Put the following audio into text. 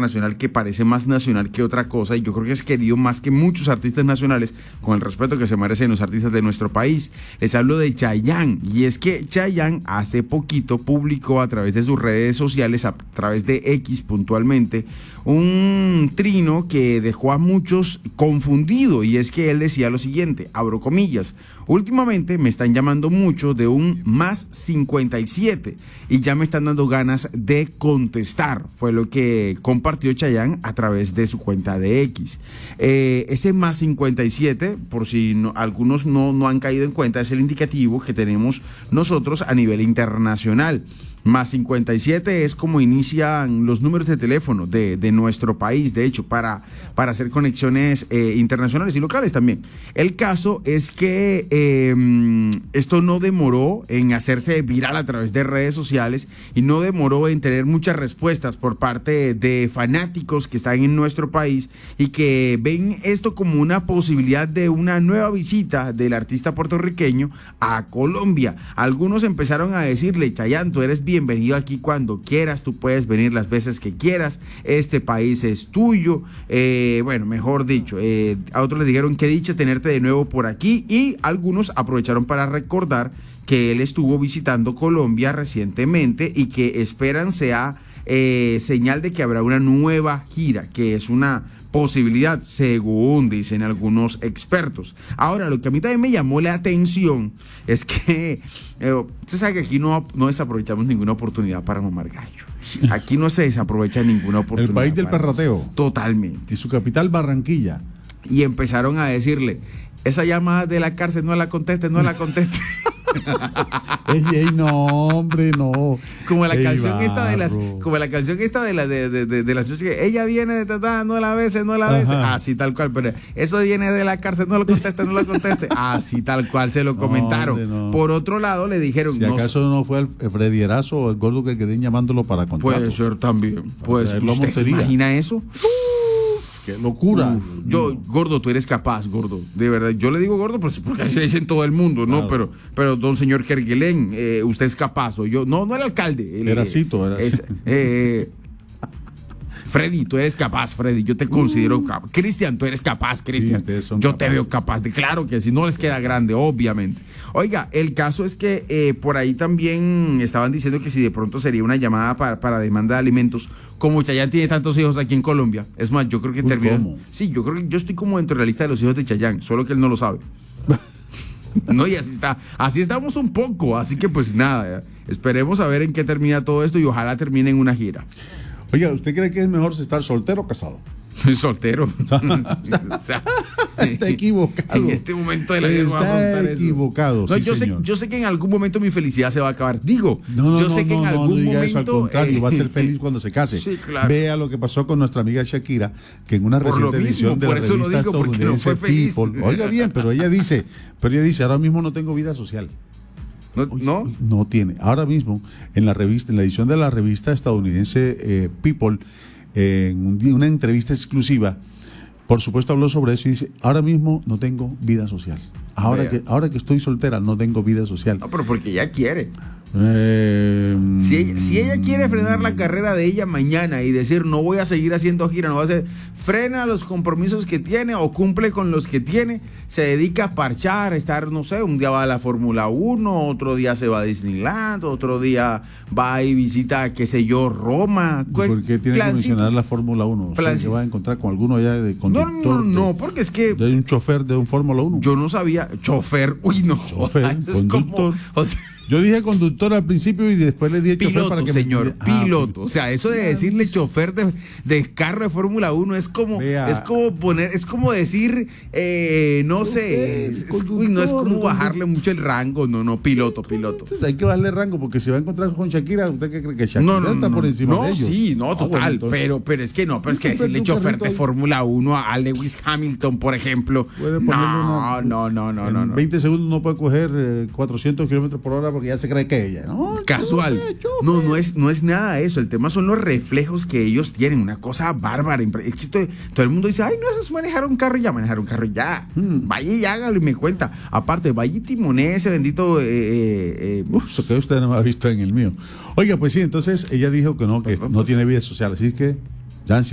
internacional que parece más nacional que otra cosa, y yo creo que es querido más que muchos artistas nacionales, con el respeto que se merecen los artistas de nuestro país. Les hablo de Chayanne, y es que Chayanne hace poquito publicó a través de sus redes sociales, a través de X puntualmente, un trino que dejó a muchos confundido, y es que él decía lo siguiente, abro comillas: últimamente me están llamando mucho de un más 57 y ya me están dando ganas de contestar. Fue lo que compartió Chayanne a través de su cuenta de X. Ese más 57, por si algunos no han caído en cuenta, es el indicativo que tenemos nosotros a nivel internacional. Más 57 es como inician los números de teléfono de nuestro país, de hecho, para hacer conexiones internacionales y locales también. El caso es que esto no demoró en hacerse viral a través de redes sociales y no demoró en tener muchas respuestas por parte de fanáticos que están en nuestro país y que ven esto como una posibilidad de una nueva visita del artista puertorriqueño a Colombia. Algunos empezaron a decirle: Chayanne, tú eres bienvenido aquí cuando quieras, tú puedes venir las veces que quieras, este país es tuyo. Bueno, mejor dicho, a otros le dijeron: qué dicha tenerte de nuevo por aquí, y algunos aprovecharon para recordar que él estuvo visitando Colombia recientemente y que esperan sea señal de que habrá una nueva gira, que es una posibilidad, según dicen algunos expertos. Ahora, lo que a mí también me llamó la atención es que usted sabe que aquí no desaprovechamos ninguna oportunidad para mamar gallo. Aquí no se desaprovecha ninguna oportunidad. El país del perrateo. Totalmente. Y su capital, Barranquilla. Y empezaron a decirle: esa llamada de la cárcel no la conteste, no la conteste. Ey, no, hombre, no. Como la canción esta de las, como la canción esta de las que ella viene de tratar, no la beses, así tal cual, pero eso viene de la cárcel, no lo conteste, así tal cual se lo comentaron. Hombre, no. Por otro lado le dijeron: si acaso no fue el Freddy Erazo o el gordo que querían llamándolo para contrato. Puede ser también. Pues, ¿usted se imagina eso? ¡Qué locura! Gordo, tú eres capaz, gordo. De verdad, yo le digo gordo porque así le dicen todo el mundo, ¿no? Claro. Pero don señor Kerguelen, usted es capaz. O yo, no el alcalde. Eracito. Freddy, tú eres capaz, Freddy. Yo te considero capaz. Cristian, tú eres capaz, Cristian. Sí, yo te veo capaz. Claro que si no les queda grande, obviamente. Oiga, el caso es que por ahí también estaban diciendo que si de pronto sería una llamada para demanda de alimentos. Como Chayanne tiene tantos hijos aquí en Colombia. Es más, yo creo que termina. ¿Cómo? Sí, yo creo que yo estoy como dentro de la lista de los hijos de Chayanne, solo que él no lo sabe. No, y así está. Así estamos un poco. Así que pues nada, esperemos a ver en qué termina todo esto y ojalá termine en una gira. Oiga, ¿usted cree que es mejor estar soltero o casado? Soltero. O sea, está equivocado. En este momento de la vida está equivocado. No, sí, yo sé que en algún momento mi felicidad se va a acabar. Digo, yo sé que en algún diga momento. Eso, al contrario, va a ser feliz cuando se case. Sí, claro. Vea lo que pasó con nuestra amiga Shakira, que en una reciente edición de la revista estadounidense People. Oiga bien, pero ella dice, ahora mismo no tengo vida social. No tiene. Ahora mismo, en la edición de la revista estadounidense People, en una entrevista exclusiva, por supuesto habló sobre eso y dice: ahora mismo no tengo vida social. Ahora que estoy soltera no tengo vida social. No, pero porque ella quiere. Si ella quiere frenar la carrera de ella mañana y decir: no voy a seguir haciendo gira, no va a hacer, frena los compromisos que tiene o cumple con los que tiene, se dedica a parchar, a estar, no sé, un día va a la Fórmula 1, otro día se va a Disneyland, otro día va y visita, qué sé yo, Roma. ¿Por qué tiene que mencionar la Fórmula 1? O sea, ¿se va a encontrar con alguno allá de conductor? No, porque es que... ¿De un chofer de un Fórmula 1? Yo no sabía. Chofer, Chofer, eso conductor. Es como, o sea, yo dije conductor al principio y después le di piloto, chofer para que señor, piloto. O sea, eso de decirle chofer de carro de Fórmula 1 es como decir, no sé, no es como bajarle mucho el rango, no, piloto. Entonces hay que bajarle rango porque si va a encontrar con Shakira, ¿usted qué cree que Shakira está por encima de ellos? Sí, total, bueno, entonces, pero es que decirle chofer de Fórmula 1 a Lewis Hamilton, por ejemplo, no. En 20 segundos no puede coger 400 kilómetros por hora porque ya se cree que ella, ¿no? Casual. No es nada eso. El tema son los reflejos que ellos tienen. Una cosa bárbara. Es que todo el mundo dice: ay, no, eso es manejar un carro ya. Vaya y hágalo y me cuenta. Aparte, vaya y timonee ese bendito. Eso que usted no me ha visto en el mío. Oiga, pues sí, entonces ella dijo que no tiene vida social. Así que, Jancy,